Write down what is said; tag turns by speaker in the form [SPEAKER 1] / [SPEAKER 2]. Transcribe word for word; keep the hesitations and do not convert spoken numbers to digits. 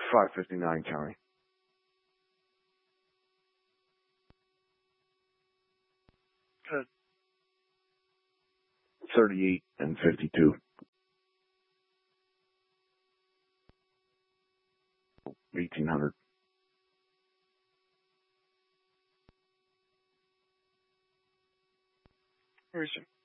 [SPEAKER 1] five fifty-nine county.
[SPEAKER 2] Good.
[SPEAKER 1] thirty-eight and fifty-two. eighteen hundred.
[SPEAKER 2] Where is it?